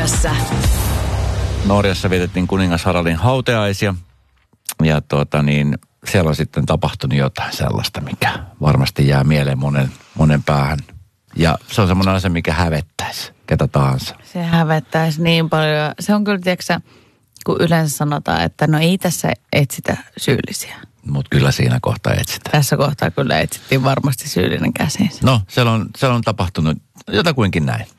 Norjassa vietettiin kuningas Haraldin hautajaisia ja siellä on sitten tapahtunut jotain sellaista, mikä varmasti jää mieleen monen päähän. Ja se on semmoinen asia, mikä hävettäisi ketä tahansa. Se hävettäisi niin paljon. Se on kyllä, tiedätkö, kun yleensä sanotaan, että no ei tässä etsitä syyllisiä. Mutta kyllä siinä kohtaa etsitään. Tässä kohtaa kyllä etsittiin varmasti syyllinen käsinsä. No, siellä on tapahtunut jotakuinkin näin.